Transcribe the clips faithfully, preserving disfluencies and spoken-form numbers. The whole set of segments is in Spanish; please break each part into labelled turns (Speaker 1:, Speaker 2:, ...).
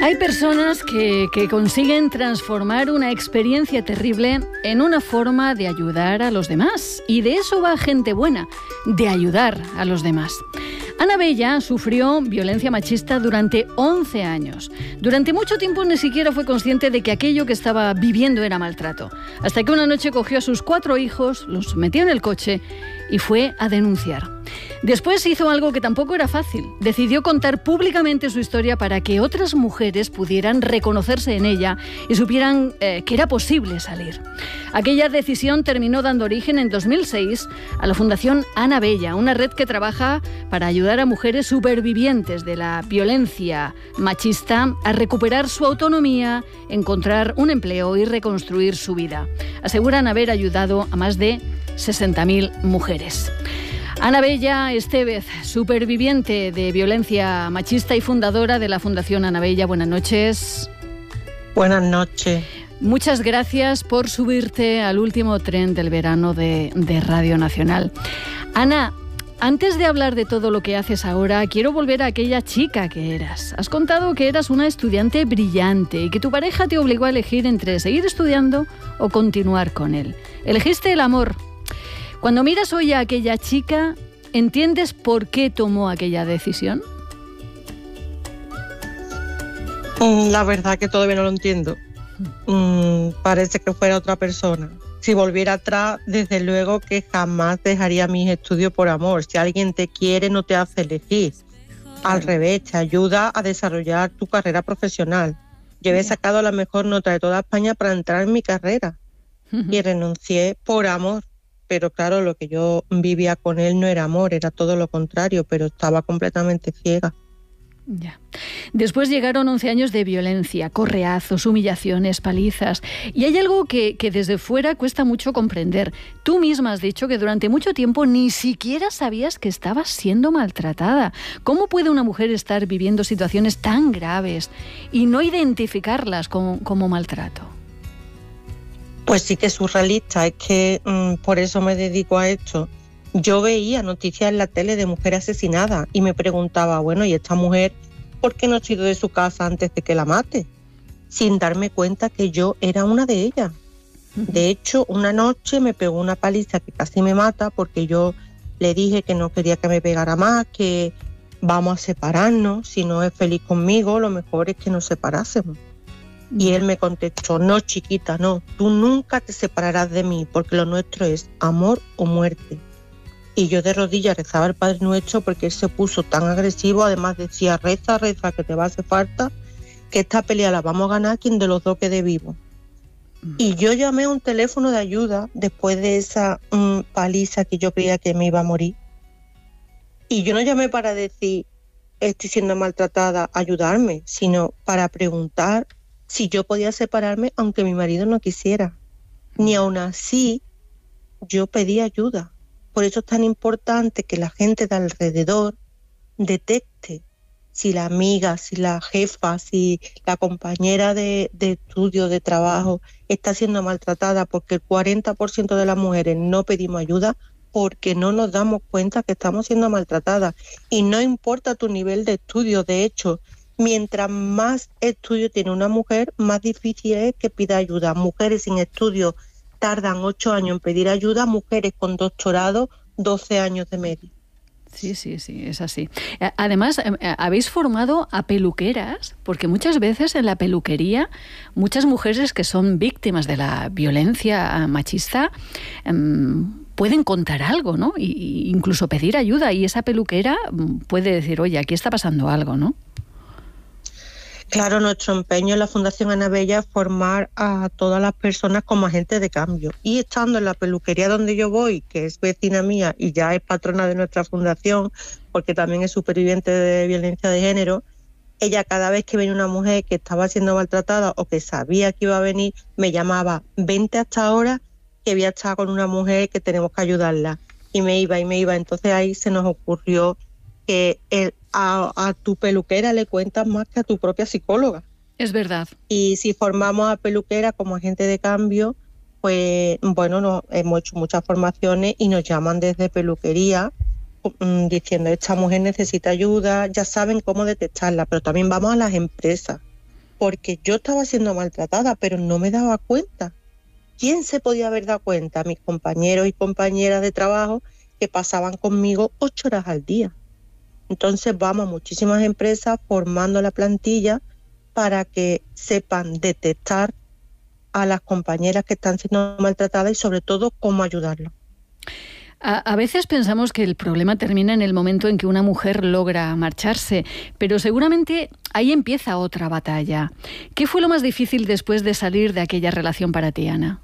Speaker 1: Hay personas que, que consiguen transformar una experiencia terrible en una forma de ayudar a los demás. Y de eso va Gente Buena, de ayudar a los demás. Ana Bella sufrió violencia machista durante once años. Durante mucho tiempo ni siquiera fue consciente de que aquello que estaba viviendo era maltrato. Hasta que una noche cogió a sus cuatro hijos, los metió en el coche y fue a denunciar. Después hizo algo que tampoco era fácil. Decidió contar públicamente su historia para que otras mujeres pudieran reconocerse en ella y supieran eh, que era posible salir. Aquella decisión terminó dando origen en dos mil seis a la Fundación Ana Bella, una red que trabaja para ayudar a mujeres supervivientes de la violencia machista a recuperar su autonomía, encontrar un empleo y reconstruir su vida. Aseguran haber ayudado a más de sesenta mil mujeres. Ana Bella Estevez, superviviente de violencia machista y fundadora de la Fundación Ana Bella. Buenas noches.
Speaker 2: Buenas noches.
Speaker 1: Muchas gracias por subirte al último tren del verano de, de Radio Nacional. Ana, antes de hablar de todo lo que haces ahora, quiero volver a aquella chica que eras. Has contado que eras una estudiante brillante y que tu pareja te obligó a elegir entre seguir estudiando o continuar con él. Elegiste el amor. Cuando miras hoy a aquella chica, ¿entiendes por qué tomó aquella decisión?
Speaker 2: La verdad que todavía no lo entiendo. Mm, parece que fuera otra persona. Si volviera atrás, desde luego que jamás dejaría mis estudios por amor. Si alguien te quiere, no te hace elegir. Al revés, te ayuda a desarrollar tu carrera profesional. Yo he sacado la mejor nota de toda España para entrar en mi carrera y renuncié por amor. Pero claro, lo que yo vivía con él no era amor, era todo lo contrario, pero estaba completamente ciega.
Speaker 1: Ya. Después llegaron once años de violencia, correazos, humillaciones, palizas. Y hay algo que, que desde fuera cuesta mucho comprender. Tú misma has dicho que durante mucho tiempo ni siquiera sabías que estabas siendo maltratada. ¿Cómo puede una mujer estar viviendo situaciones tan graves y no identificarlas como, como maltrato?
Speaker 2: Pues sí que es surrealista, es que mmm, por eso me dedico a esto. Yo veía noticias en la tele de mujer asesinada y me preguntaba, bueno, ¿y esta mujer por qué no ha sido de su casa antes de que la mate? Sin darme cuenta que yo era una de ellas. De hecho, una noche me pegó una paliza que casi me mata porque yo le dije que no quería que me pegara más, que vamos a separarnos, si no es feliz conmigo, lo mejor es que nos separásemos. Y él me contestó, no chiquita, no, tú nunca te separarás de mí porque lo nuestro es amor o muerte. Y yo de rodillas rezaba el Padre Nuestro porque él se puso tan agresivo, además decía, reza, reza, que te va a hacer falta, que esta pelea la vamos a ganar quien de los dos quede vivo. Mm. Y yo llamé a un teléfono de ayuda después de esa um, paliza que yo creía que me iba a morir. Y yo no llamé para decir, estoy siendo maltratada, ayudarme, sino para preguntar si yo podía separarme aunque mi marido no quisiera. Ni aún así yo pedí ayuda. Por eso es tan importante que la gente de alrededor detecte si la amiga, si la jefa, si la compañera de, de estudio, de trabajo está siendo maltratada, porque el cuarenta por ciento de las mujeres no pedimos ayuda porque no nos damos cuenta que estamos siendo maltratadas. Y no importa tu nivel de estudio, de hecho, mientras más estudio tiene una mujer, más difícil es que pida ayuda. Mujeres sin estudio tardan ocho años en pedir ayuda, mujeres con doctorado, doce años de media.
Speaker 1: Sí, sí, sí, es así. Además, habéis formado a peluqueras, porque muchas veces en la peluquería, muchas mujeres que son víctimas de la violencia machista um, pueden contar algo, ¿no? Y, incluso pedir ayuda, y esa peluquera puede decir, oye, aquí está pasando algo, ¿no?
Speaker 2: Claro, nuestro empeño en la Fundación Ana Bella es formar a todas las personas como agentes de cambio. Y estando en la peluquería donde yo voy, que es vecina mía y ya es patrona de nuestra fundación, porque también es superviviente de violencia de género, ella cada vez que venía una mujer que estaba siendo maltratada o que sabía que iba a venir, me llamaba, vente hasta ahora que voy a estar con una mujer que tenemos que ayudarla. Y me iba y me iba. Entonces ahí se nos ocurrió que el, a, a tu peluquera le cuentas más que a tu propia psicóloga.
Speaker 1: Es verdad.
Speaker 2: Y si formamos a peluquera como agente de cambio, pues bueno, no, hemos hecho muchas formaciones y nos llaman desde peluquería um, diciendo esta mujer necesita ayuda, ya saben cómo detectarla, pero también vamos a las empresas porque yo estaba siendo maltratada, pero no me daba cuenta. ¿Quién se podía haber dado cuenta? Mis compañeros y compañeras de trabajo que pasaban conmigo ocho horas al día. Entonces vamos a muchísimas empresas formando la plantilla para que sepan detectar a las compañeras que están siendo maltratadas y sobre todo cómo ayudarlas.
Speaker 1: A, a veces pensamos que el problema termina en el momento en que una mujer logra marcharse, pero seguramente ahí empieza otra batalla. ¿Qué fue lo más difícil después de salir de aquella relación para ti, Ana?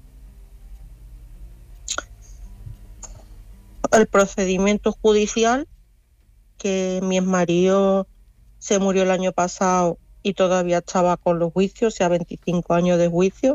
Speaker 2: El procedimiento judicial, que mi exmarido se murió el año pasado y todavía estaba con los juicios, o sea, veinticinco años de juicio.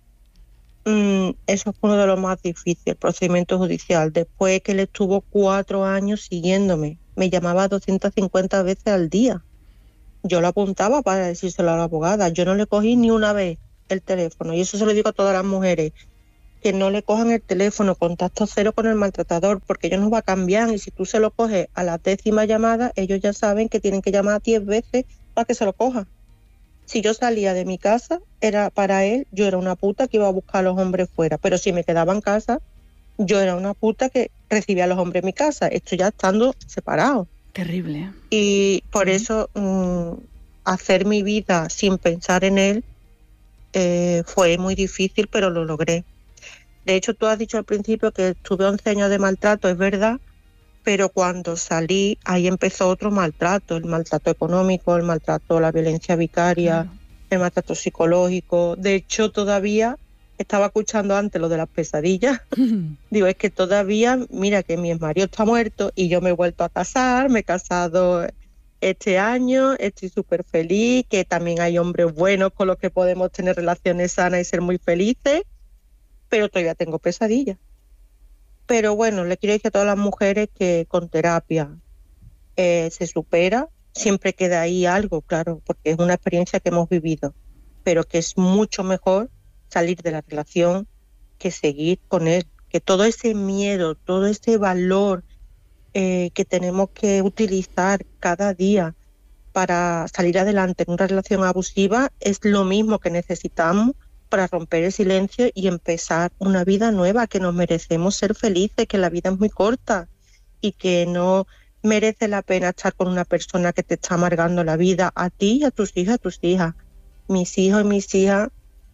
Speaker 2: Mm, eso fue uno de los más difíciles, el procedimiento judicial. Después que él estuvo cuatro años siguiéndome, me llamaba doscientas cincuenta veces al día. Yo lo apuntaba para decírselo a la abogada. Yo no le cogí ni una vez el teléfono, y eso se lo digo a todas las mujeres, que no le cojan el teléfono, contacto cero con el maltratador, porque ellos no va a cambiar, y si tú se lo coges a la décima llamada, ellos ya saben que tienen que llamar diez veces para que se lo coja. Si yo salía de mi casa, era para él, yo era una puta que iba a buscar a los hombres fuera, pero si me quedaba en casa, yo era una puta que recibía a los hombres en mi casa, esto ya estando separado.
Speaker 1: Terrible.
Speaker 2: Y por eso mmm, hacer mi vida sin pensar en él eh, fue muy difícil, pero lo logré. De hecho, tú has dicho al principio que tuve once años de maltrato, es verdad, pero cuando salí, ahí empezó otro maltrato, el maltrato económico, el maltrato, la violencia vicaria, claro. El maltrato psicológico. De hecho, todavía estaba escuchando antes lo de las pesadillas. Digo, es que todavía, mira que mi exmarido está muerto y yo me he vuelto a casar, me he casado este año, estoy súper feliz, que también hay hombres buenos con los que podemos tener relaciones sanas y ser muy felices, pero todavía tengo pesadillas. Pero bueno, le quiero decir a todas las mujeres que con terapia eh, se supera, siempre queda ahí algo, claro, porque es una experiencia que hemos vivido, pero que es mucho mejor salir de la relación que seguir con él, que todo ese miedo, todo ese valor eh, que tenemos que utilizar cada día para salir adelante en una relación abusiva es lo mismo que necesitamos para romper el silencio y empezar una vida nueva, que nos merecemos ser felices, que la vida es muy corta y que no merece la pena estar con una persona que te está amargando la vida a ti y a tus hijas, a tus hijas. Mis hijos y mis hijas,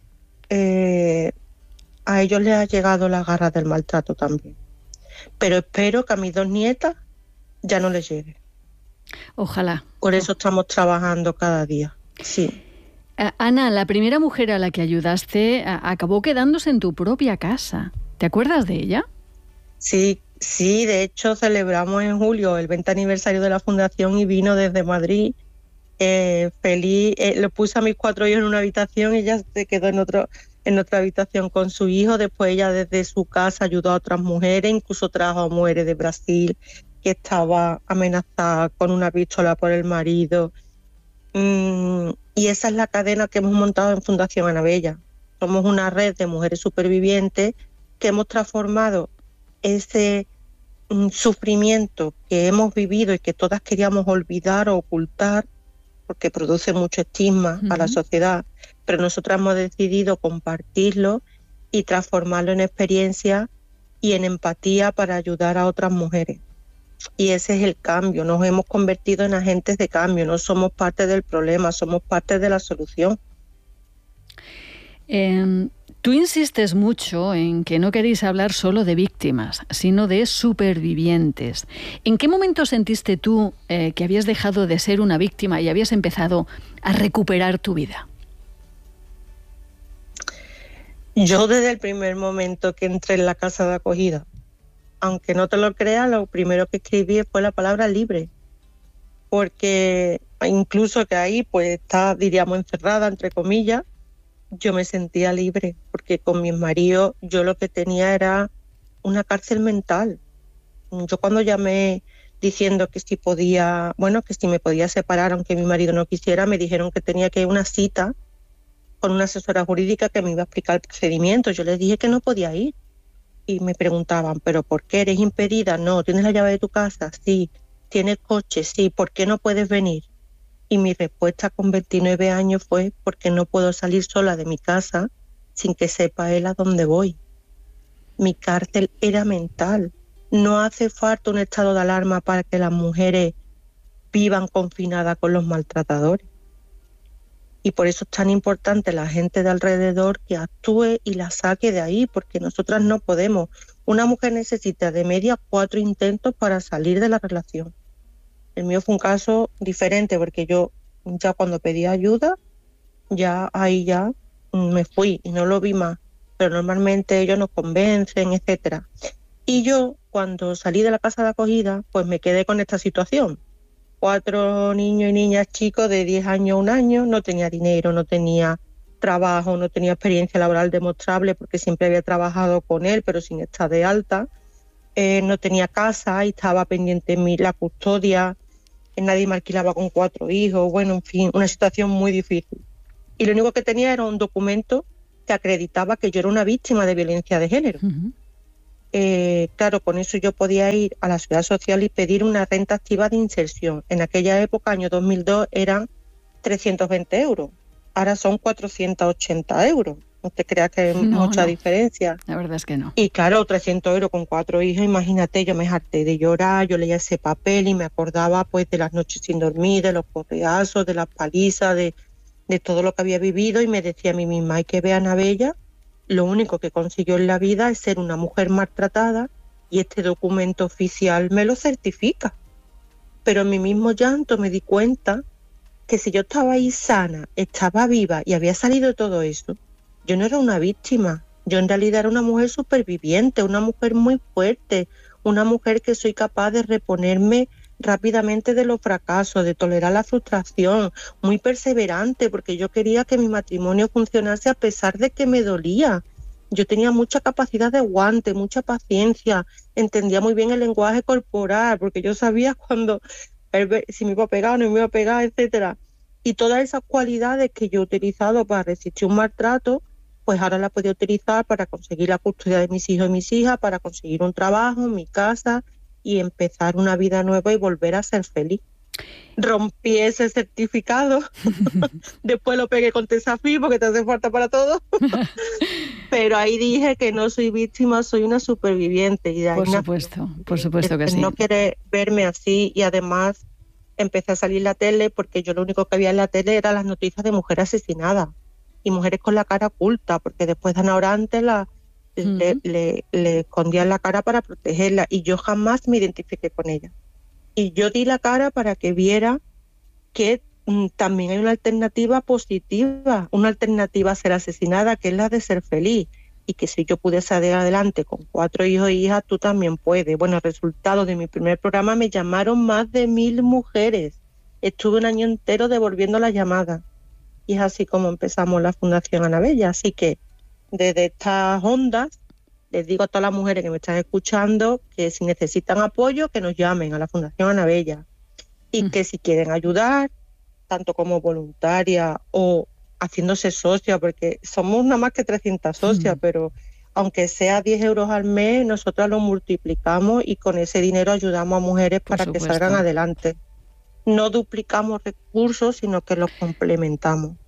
Speaker 2: eh, a ellos les ha llegado la garra del maltrato también. Pero espero que a mis dos nietas ya no les llegue.
Speaker 1: Ojalá.
Speaker 2: Por eso estamos trabajando cada día, sí.
Speaker 1: Ana, la primera mujer a la que ayudaste acabó quedándose en tu propia casa. ¿Te acuerdas de ella?
Speaker 2: Sí, sí, de hecho celebramos en julio el veinte aniversario de la fundación y vino desde Madrid. Eh, feliz, eh, lo puse a mis cuatro hijos en una habitación y ella se quedó en, otro, en otra habitación con su hijo. Después ella desde su casa ayudó a otras mujeres, incluso trajo a mujeres de Brasil que estaba amenazada con una pistola por el marido. Mm, y esa es la cadena que hemos montado en Fundación Ana Bella. Somos una red de mujeres supervivientes que hemos transformado ese mm, sufrimiento que hemos vivido y que todas queríamos olvidar o ocultar, porque produce mucho estigma uh-huh. a la sociedad, pero nosotras hemos decidido compartirlo y transformarlo en experiencia y en empatía para ayudar a otras mujeres. Y ese es el cambio, nos hemos convertido en agentes de cambio, no somos parte del problema, somos parte de la solución.
Speaker 1: Eh, tú insistes mucho en que no queréis hablar solo de víctimas, sino de supervivientes. ¿En qué momento sentiste tú eh, que habías dejado de ser una víctima y habías empezado a recuperar tu vida?
Speaker 2: Yo desde el primer momento que entré en la casa de acogida, aunque no te lo creas, lo primero que escribí fue la palabra libre, porque incluso que ahí pues está, diríamos, encerrada, entre comillas, yo me sentía libre, porque con mi marido yo lo que tenía era una cárcel mental. Yo cuando llamé diciendo que si podía, bueno, que si me podía separar aunque mi marido no quisiera, me dijeron que tenía que ir a una cita con una asesora jurídica que me iba a explicar el procedimiento. Yo les dije que no podía ir. Y me preguntaban, ¿pero por qué eres impedida? No. ¿Tienes la llave de tu casa? Sí. ¿Tienes coche? Sí. ¿Por qué no puedes venir? Y mi respuesta con veintinueve años fue porque no puedo salir sola de mi casa sin que sepa él a dónde voy. Mi cárcel era mental. No hace falta un estado de alarma para que las mujeres vivan confinadas con los maltratadores. Y por eso es tan importante la gente de alrededor que actúe y la saque de ahí, porque nosotras no podemos. Una mujer necesita de media cuatro intentos para salir de la relación. El mío fue un caso diferente, porque yo ya cuando pedí ayuda, ya ahí ya me fui y no lo vi más. Pero normalmente ellos nos convencen, etcétera. Y yo, cuando salí de la casa de acogida, pues me quedé con esta situación. Cuatro niños y niñas chicos de diez años a un año, no tenía dinero, no tenía trabajo, no tenía experiencia laboral demostrable porque siempre había trabajado con él, pero sin estar de alta. Eh, no tenía casa y estaba pendiente en mí la custodia. Nadie me alquilaba con cuatro hijos. Bueno, en fin, una situación muy difícil. Y lo único que tenía era un documento que acreditaba que yo era una víctima de violencia de género. Uh-huh. Eh, claro, con eso yo podía ir a la Seguridad Social y pedir una renta activa de inserción. En aquella época, año dos mil dos, eran trescientos veinte euros. Ahora son cuatrocientos ochenta euros. No te creas que hay no, mucha
Speaker 1: no.
Speaker 2: diferencia.
Speaker 1: La verdad es que no.
Speaker 2: Y claro, trescientos euros con cuatro hijos, imagínate, yo me harté de llorar, yo leía ese papel y me acordaba pues de las noches sin dormir, de los correazos, de las palizas, de, de todo lo que había vivido, y me decía a mí misma, hay que ver a Anabella, lo único que consiguió en la vida es ser una mujer maltratada y este documento oficial me lo certifica. Pero en mi mismo llanto me di cuenta que si yo estaba ahí sana, estaba viva y había salido de todo eso, yo no era una víctima, yo en realidad era una mujer superviviente, una mujer muy fuerte, una mujer que soy capaz de reponerme rápidamente de los fracasos, de tolerar la frustración, muy perseverante, porque yo quería que mi matrimonio funcionase a pesar de que me dolía. Yo tenía mucha capacidad de aguante, mucha paciencia, entendía muy bien el lenguaje corporal, porque yo sabía cuando si me iba a pegar o no me iba a pegar, etcétera. Y todas esas cualidades que yo he utilizado para resistir un maltrato, pues ahora las podía utilizar para conseguir la custodia de mis hijos y mis hijas, para conseguir un trabajo, mi casa y empezar una vida nueva y volver a ser feliz. Rompí ese certificado, después lo pegué con Tesafí porque te hace falta para todo, pero ahí dije que no soy víctima, soy una superviviente. Y de ahí
Speaker 1: por supuesto, por supuesto que sí.
Speaker 2: No quiere verme así, y además empecé a salir en la tele porque yo lo único que había en la tele eran las noticias de mujeres asesinadas y mujeres con la cara oculta, porque después de Ana Orantes la, uh-huh. le, le, le escondían la cara para protegerla, y yo jamás me identifiqué con ella. Y yo di la cara para que viera que mm, también hay una alternativa positiva, una alternativa a ser asesinada, que es la de ser feliz, y que si yo pude salir adelante con cuatro hijos e hijas, tú también puedes. Bueno, el resultado de mi primer programa me llamaron más de mil mujeres. Estuve un año entero devolviendo las llamadas. Y es así como empezamos la Fundación Anabella. Así que desde estas ondas les digo a todas las mujeres que me están escuchando que si necesitan apoyo, que nos llamen a la Fundación Anabella. Y mm. que si quieren ayudar, tanto como voluntaria o haciéndose socia, porque somos nada más que trescientas socias, mm. pero aunque sea diez euros al mes, nosotras lo multiplicamos y con ese dinero ayudamos a mujeres Por para supuesto. que salgan adelante. No duplicamos recursos, sino que los complementamos.